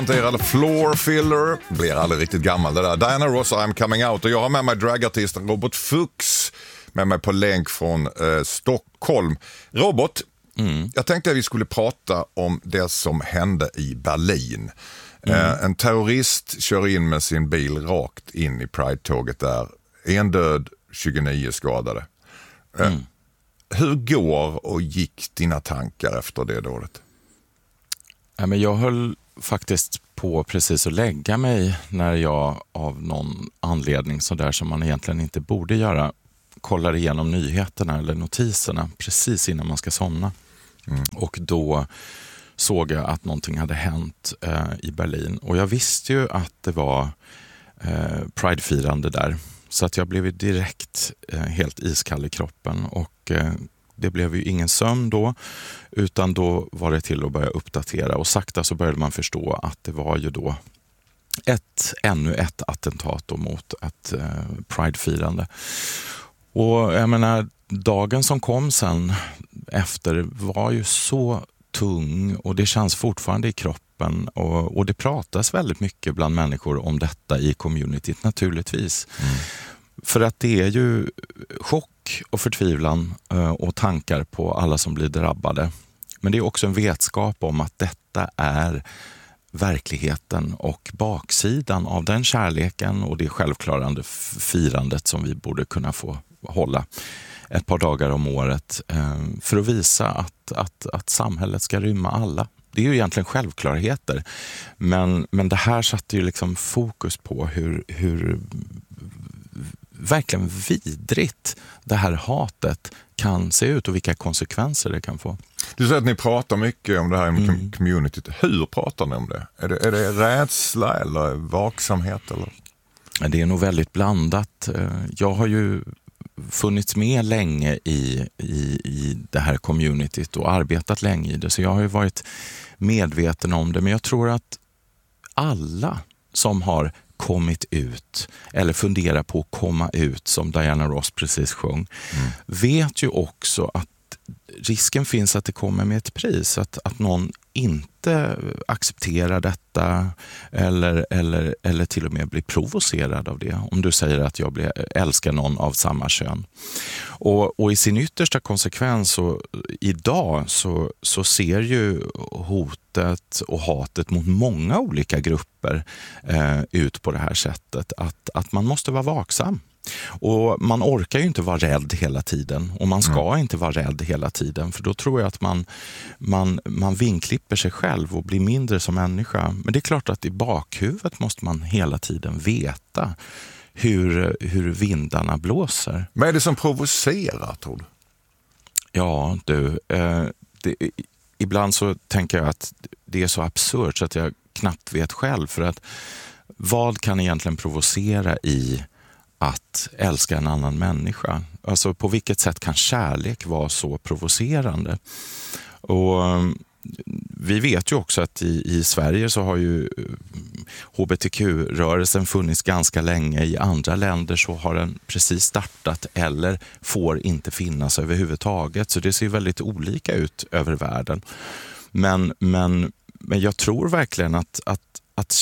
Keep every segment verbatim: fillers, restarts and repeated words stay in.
Floor Filler, blir aldrig riktigt gammal det där. Diana Ross, I'm coming out. Och jag har med mig dragartisten Robert Fuchs med mig på länk från eh, Stockholm. Robert, mm. jag tänkte att vi skulle prata om det som hände i Berlin. Mm. Eh, en terrorist kör in med sin bil rakt in i Pride-tåget där. En död, tjugonio skadade. Eh, mm. Hur går och gick dina tankar efter det dådet? Ja, men jag höll faktiskt på precis att lägga mig när jag av någon anledning så där som man egentligen inte borde göra kollar igenom nyheterna eller notiserna precis innan man ska somna. Mm. Och då såg jag att någonting hade hänt eh, i Berlin. Och jag visste ju att det var eh, Pride-firande där. Så att jag blev direkt eh, helt iskall i kroppen och eh, det blev ju ingen sömn då, utan då var det till att börja uppdatera och sakta så började man förstå att det var ju då ett, ännu ett attentat då mot ett eh, Pride-firande. Och jag menar, dagen som kom sen efter var ju så tung och det känns fortfarande i kroppen och, och det pratas väldigt mycket bland människor om detta i communityt naturligtvis. Mm. För att det är ju chock och förtvivlan och tankar på alla som blir drabbade. Men det är också en vetskap om att detta är verkligheten och baksidan av den kärleken och det självklarande firandet som vi borde kunna få hålla ett par dagar om året för att visa att, att, att samhället ska rymma alla. Det är ju egentligen självklarheter, men, men det här satte ju liksom fokus på hur, hur verkligen vidrigt det här hatet kan se ut och vilka konsekvenser det kan få. Du säger att ni pratar mycket om det här i mm. communityt. Hur pratar ni om det? Är det, är det rädsla eller vaksamhet? Eller? Det är nog väldigt blandat. Jag har ju funnits med länge i, i, i det här communityt och arbetat länge i det. Så jag har ju varit medveten om det. Men jag tror att alla som har kommit ut eller funderar på att komma ut som Diana Ross precis sjöng mm. vet ju också att risken finns att det kommer med ett pris. Att, att någon inte accepterar detta eller, eller, eller till och med blir provocerad av det. Om du säger att jag blir, älskar någon av samma kön. Och, och i sin yttersta konsekvens så idag så, så ser ju hotet och hatet mot många olika grupper eh, ut på det här sättet. Att, att man måste vara vaksam. Och man orkar ju inte vara rädd hela tiden och man ska mm. inte vara rädd hela tiden för då tror jag att man, man, man vinklipper sig själv och blir mindre som människa. Men det är klart att i bakhuvudet måste man hela tiden veta hur, hur vindarna blåser. Vad är det som provocerar, tror du? Ja, du, eh, det, ibland så tänker jag att det är så absurt så att jag knappt vet själv för att vad kan egentligen provocera i att älska en annan människa. Alltså på vilket sätt kan kärlek vara så provocerande? Och vi vet ju också att i, i Sverige så har ju H B T Q-rörelsen funnits ganska länge. I andra länder så har den precis startat eller får inte finnas överhuvudtaget. Så det ser väldigt olika ut över världen. Men, men, men jag tror verkligen att, att, att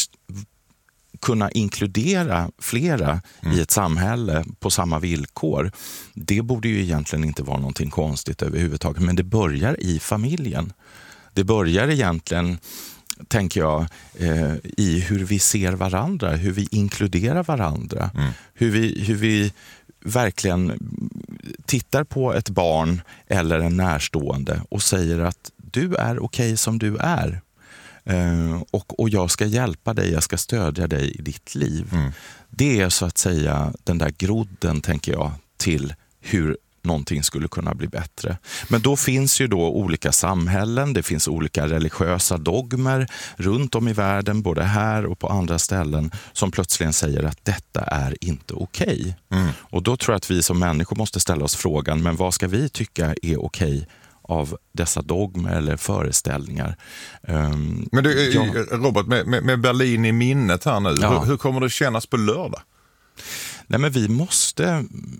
kunna inkludera flera mm. i ett samhälle på samma villkor, det borde ju egentligen inte vara någonting konstigt överhuvudtaget. Men det börjar i familjen. Det börjar egentligen, tänker jag, eh, i hur vi ser varandra, hur vi inkluderar varandra. Mm. Hur vi, hur vi verkligen tittar på ett barn eller en närstående och säger att du är okej som du är. Uh, och, och jag ska hjälpa dig, jag ska stödja dig i ditt liv. Mm. Det är så att säga den där grodden, tänker jag, till hur någonting skulle kunna bli bättre. Men då finns ju då olika samhällen, det finns olika religiösa dogmer runt om i världen, både här och på andra ställen, som plötsligen säger att detta är inte okej. Mm. Och då tror jag att vi som människor måste ställa oss frågan, men vad ska vi tycka är okej av dessa dogmer eller föreställningar? Um, men du, ja. Robert, med, med Berlin i minnet här nu, ja. hur, hur kommer det kännas på lördag? Nej, men vi måste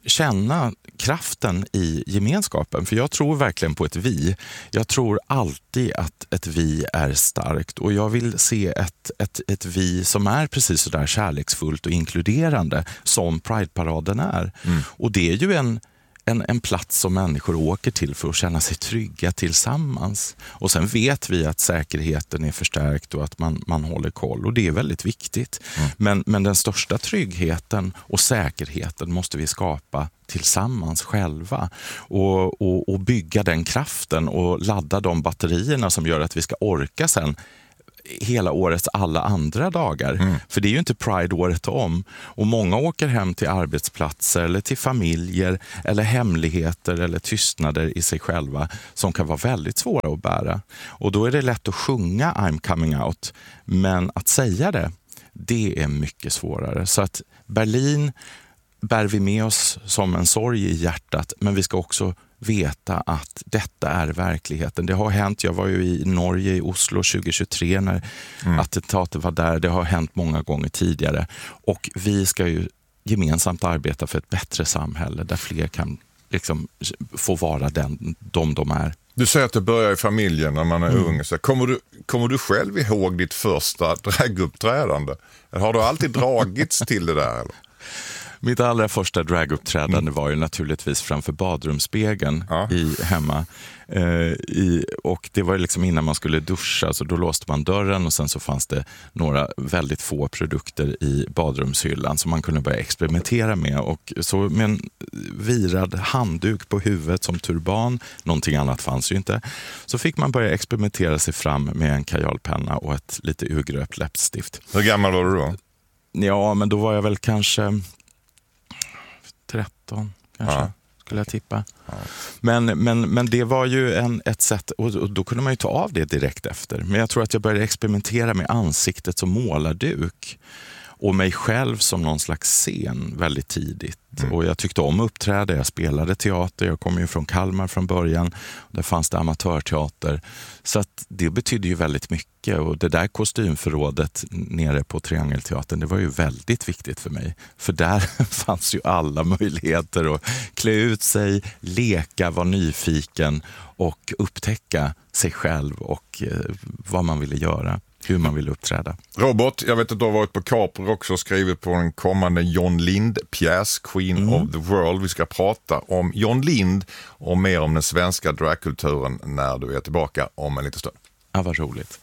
känna kraften i gemenskapen. För jag tror verkligen på ett vi. Jag tror alltid att ett vi är starkt. Och jag vill se ett, ett, ett vi som är precis så där kärleksfullt och inkluderande som Pride-paraden är. Mm. Och det är ju en En, en plats som människor åker till för att känna sig trygga tillsammans. Och sen vet vi att säkerheten är förstärkt och att man, man håller koll. Och det är väldigt viktigt. Mm. Men, men den största tryggheten och säkerheten måste vi skapa tillsammans själva. Och, och, och bygga den kraften och ladda de batterierna som gör att vi ska orka sen hela årets alla andra dagar. Mm. För det är ju inte Pride året om. Och många åker hem till arbetsplatser eller till familjer eller hemligheter eller tystnader i sig själva som kan vara väldigt svåra att bära. Och då är det lätt att sjunga I'm coming out, men att säga det, det är mycket svårare. Så att Berlin bär vi med oss som en sorg i hjärtat, men vi ska också veta att detta är verkligheten. Det har hänt, jag var ju i Norge, i Oslo tjugo tjugotre när mm. attentatet var där. Det har hänt många gånger tidigare. Och vi ska ju gemensamt arbeta för ett bättre samhälle där fler kan liksom få vara den, de de är. Du säger att det börjar i familjen när man är mm. ung. Så kommer, du, kommer du själv ihåg ditt första draguppträdande? Har du alltid dragits till det där? Eller? Mitt allra första draguppträdande mm. var ju naturligtvis framför badrumsspegeln ja. i, hemma. Eh, i, och det var ju liksom innan man skulle duscha, så då låste man dörren och sen så fanns det några väldigt få produkter i badrumshyllan som man kunde börja experimentera med. Och så med en virad handduk på huvudet som turban, någonting annat fanns ju inte, så fick man börja experimentera sig fram med en kajalpenna och ett lite urgröpt läppstift. Hur gammal var du då? Ja, men då var jag väl kanske tretton kanske, ja. skulle jag tippa. Ja. Men, men, men det var ju en, ett sätt, och, och då kunde man ju ta av det direkt efter. Men jag tror att jag började experimentera med ansiktet som målarduk och mig själv som någon slags scen väldigt tidigt. Mm. Och jag tyckte om uppträda, jag spelade teater, jag kom ju från Kalmar från början. Där fanns det amatörteater. Så att det betydde ju väldigt mycket. Och det där kostymförrådet nere på Triangelteatern, det var ju väldigt viktigt för mig. För där fanns ju alla möjligheter att klä ut sig, leka, vara nyfiken och upptäcka sig själv och eh, vad man ville göra. Hur man vill uppträda. Robert, jag vet att du har varit på Capri också och skrivit på en kommande John Lind-pjäs, Queen mm. of the World. Vi ska prata om John Lind och mer om den svenska dragkulturen när du är tillbaka om en liten stund. Ja, vad roligt.